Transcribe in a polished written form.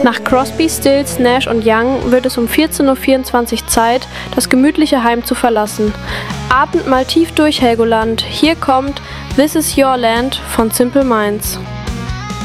Nach Crosby, Stills, Nash und Young wird es um 14:24 Uhr Zeit, das gemütliche Heim zu verlassen. Atmet mal tief durch, Helgoland. Hier kommt This Is Your Land von Simple Minds.